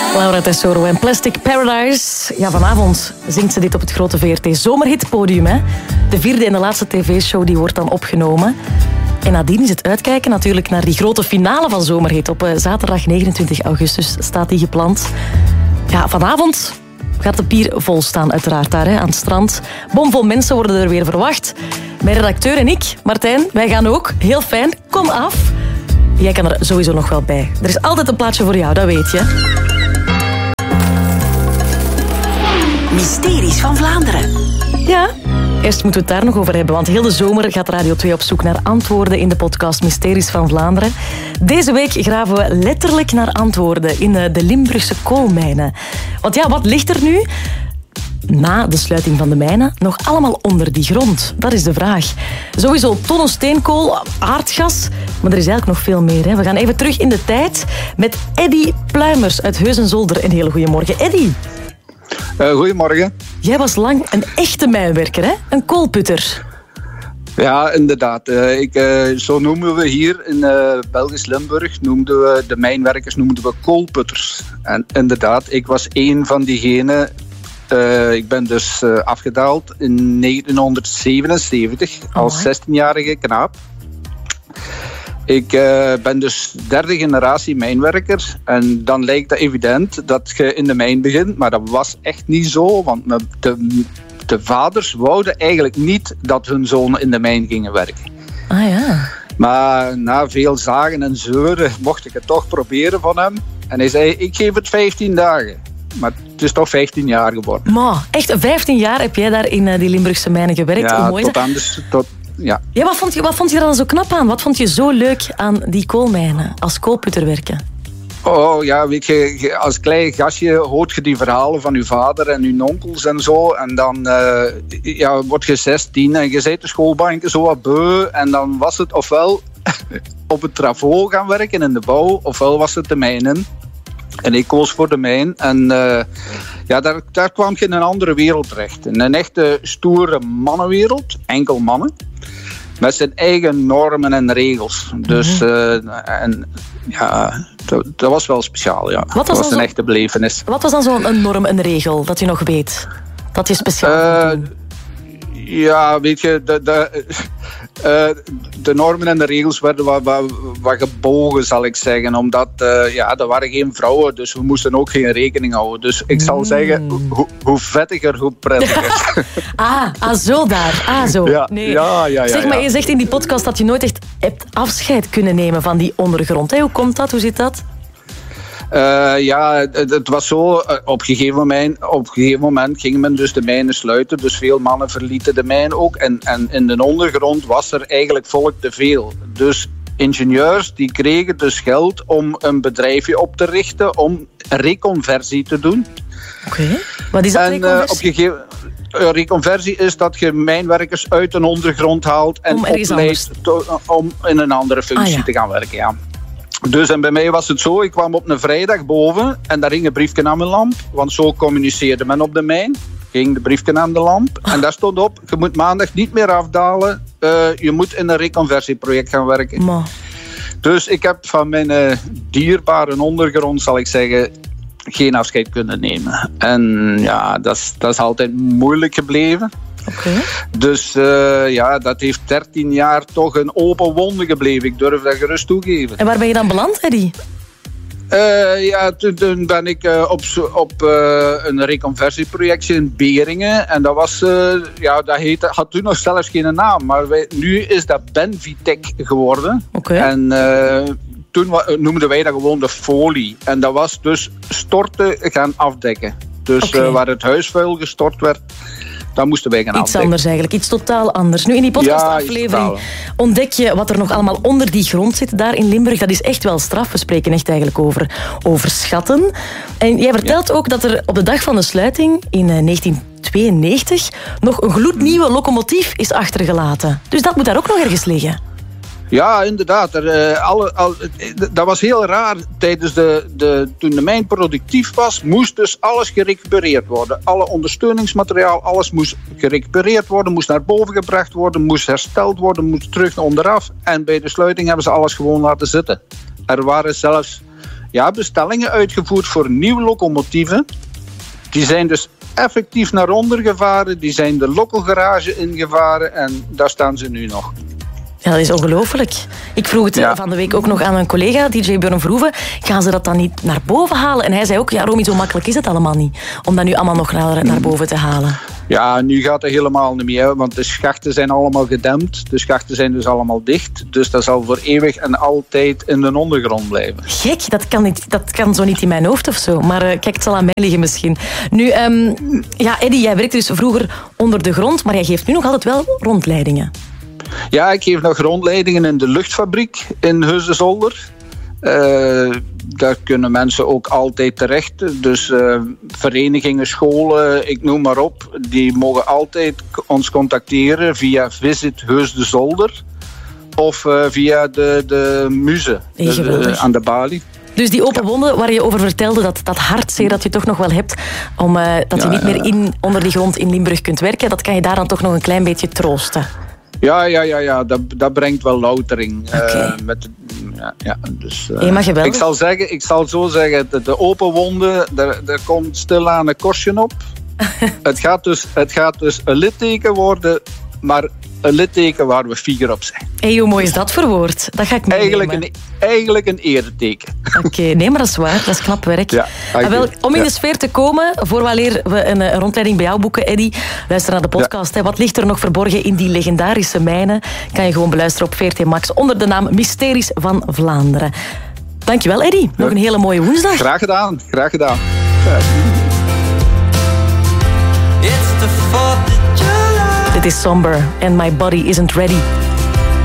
Laura Tesoro en Plastic Paradise. Ja, vanavond zingt ze dit op het grote VRT Zomerhitpodium. Hè? De 4e en de laatste tv-show die wordt dan opgenomen. En nadien is het uitkijken natuurlijk naar die grote finale van Zomerhit. Op zaterdag 29 augustus staat die gepland. Ja, vanavond gaat de pier vol staan, uiteraard daar, hè, aan het strand. Bomvol mensen worden er weer verwacht. Mijn redacteur en ik, Martijn, wij gaan ook. Heel fijn, kom af. Jij kan er sowieso nog wel bij. Er is altijd een plaatsje voor jou, dat weet je. Mysteries van Vlaanderen. Ja, eerst moeten we het daar nog over hebben, want heel de zomer gaat Radio 2 op zoek naar antwoorden in de podcast Mysteries van Vlaanderen. Deze week graven we letterlijk naar antwoorden in de Limburgse koolmijnen. Want ja, wat ligt er nu na de sluiting van de mijnen nog allemaal onder die grond? Dat is de vraag. Sowieso tonnen steenkool, aardgas, maar er is eigenlijk nog veel meer. Hè. We gaan even terug in de tijd met Eddy Pluimers uit Heusden-Zolder. Een hele goede morgen, Eddy. Goedemorgen. Jij was lang een echte mijnwerker, hè? Een koolputter. Ja, inderdaad. Zo noemen we hier in Belgisch Limburg, noemden we de mijnwerkers koolputters. En inderdaad, ik was één van diegenen. Ik ben dus afgedaald in 1977 als 16-jarige knaap. Ik ben dus 3e generatie mijnwerker en dan lijkt het evident dat je in de mijn begint, maar dat was echt niet zo, want de vaders wouden eigenlijk niet dat hun zonen in de mijn gingen werken. Ah ja. Maar na veel zagen en zeuren mocht ik het toch proberen van hem en hij zei, ik geef het 15 dagen. Maar het is toch 15 jaar geworden. Maar echt, 15 jaar heb jij daar in die Limburgse mijnen gewerkt? Ja, mooi tot anders. Ja. Ja, wat vond je er dan zo knap aan? Wat vond je zo leuk aan die koolmijnen, als koolputter werken? Oh ja, weet je, als klein gastje hoort je die verhalen van je vader en je onkels en zo. En dan word je 16 en je zit de schoolbanken zo wat beu. En dan was het ofwel op het travaux gaan werken in de bouw, ofwel was het de mijnen. En ik koos voor de mijn. En daar kwam je in een andere wereld terecht. In een echte stoere mannenwereld. Enkel mannen. Met zijn eigen normen en regels. Dus dat was wel speciaal. Ja. Dat was een echte belevenis. Wat was dan zo'n norm, een regel, dat je nog weet? Dat je speciaal ja, weet je, de normen en de regels werden wat gebogen, zal ik zeggen. Omdat er waren geen vrouwen, dus we moesten ook geen rekening houden. Dus ik zal zeggen, hoe vettiger, hoe prettiger. Zo daar. Zo. Ja, nee. Ja. Zeg maar, je zegt in die podcast dat je nooit echt hebt afscheid kunnen nemen van die ondergrond. Hoe komt dat? Hoe zit dat? Het was zo, op een gegeven moment ging men dus de mijnen sluiten, dus veel mannen verlieten de mijn ook en in de ondergrond was er eigenlijk volk te veel. Dus ingenieurs die kregen dus geld om een bedrijfje op te richten, om reconversie te doen. Oké. Wat is dat, reconversie? Reconversie is dat je mijnwerkers uit een ondergrond haalt en opleidt om in een andere functie te gaan werken. Ja. Dus en bij mij was het zo, ik kwam op een vrijdag boven en daar hing een briefje aan mijn lamp, want zo communiceerde men op de mijn. Ging de briefje aan de lamp en daar stond op, je moet maandag niet meer afdalen, je moet in een reconversieproject gaan werken. Ma. Dus ik heb van mijn dierbare ondergrond, zal ik zeggen, geen afscheid kunnen nemen. En ja, dat is altijd moeilijk gebleven. Okay. Dus dat heeft 13 jaar toch een open wonde gebleven. Ik durf dat gerust toegeven. En waar ben je dan beland, Eddy? Toen ben ik op een reconversieprojectje in Beringen. En dat was, had toen nog zelfs geen naam. Maar nu is dat Benvitec geworden. Okay. En toen noemden wij dat gewoon de folie. En dat was dus storten gaan afdekken. Dus waar het huisvuil gestort werd, dat moesten wij gaan afdekken. Iets anders eigenlijk, iets totaal anders. Nu in die podcastaflevering ontdek je wat er nog allemaal onder die grond zit daar in Limburg. Dat is echt wel straf. We spreken echt eigenlijk over schatten. En jij vertelt ook dat er op de dag van de sluiting in 1992 nog een gloednieuwe locomotief is achtergelaten. Dus dat moet daar ook nog ergens liggen. Ja, inderdaad. Dat was heel raar. Tijdens toen de mijn productief was, moest dus alles gerecupereerd worden. Alle ondersteuningsmateriaal, alles moest gerecupereerd worden, moest naar boven gebracht worden, moest hersteld worden, moest terug naar onderaf. En bij de sluiting hebben ze alles gewoon laten zitten. Er waren zelfs bestellingen uitgevoerd voor nieuwe locomotieven. Die zijn dus effectief naar onder gevaren. Die zijn de lokkelgarage ingevaren en daar staan ze nu nog. Ja, dat is ongelooflijk. Ik vroeg het van de week ook nog aan een collega, DJ Björn Verhoeven. Gaan ze dat dan niet naar boven halen? En hij zei ook, Romy, zo makkelijk is het allemaal niet. Om dat nu allemaal nog naar boven te halen. Ja, nu gaat het helemaal niet meer, want de schachten zijn allemaal gedempt. De schachten zijn dus allemaal dicht. Dus dat zal voor eeuwig en altijd in de ondergrond blijven. Gek, dat kan zo niet in mijn hoofd of zo. Maar kijk, het zal aan mij liggen misschien. Nu, Eddy, jij werkte dus vroeger onder de grond, maar jij geeft nu nog altijd wel rondleidingen. Ja, ik geef nog rondleidingen in de luchtfabriek in Heusden-Zolder. Daar kunnen mensen ook altijd terecht. Dus verenigingen, scholen, ik noem maar op. Die mogen altijd ons contacteren via Visit Heusden-Zolder. Of via de muze aan de balie. Dus die open wonden waar je over vertelde, dat hartzeer dat je toch nog wel hebt, dat je niet meer onder die grond in Limburg kunt werken, dat kan je daar dan toch nog een klein beetje troosten. Ja, dat brengt wel loutering. Okay. Dus, ik zal zo zeggen, de open wonden, daar komt stilaan een korstje op. Het gaat dus een litteken worden, maar een litteken waar we fier op zijn. Hey, hoe mooi is dat verwoord? Dat ga ik meenemen. Eigenlijk een ereteken. Oké, nee, maar dat is waar. Dat is knap werk. Ja, om in de sfeer te komen, vooraleer we een rondleiding bij jou boeken, Eddy, luister naar de podcast. Wat ligt er nog verborgen in die legendarische mijnen? Kan je gewoon beluisteren op VRT Max onder de naam Mysteries van Vlaanderen. Dankjewel, Eddy. Nog een hele mooie woensdag. Graag gedaan. Dit is Somber and My Body Isn't Ready.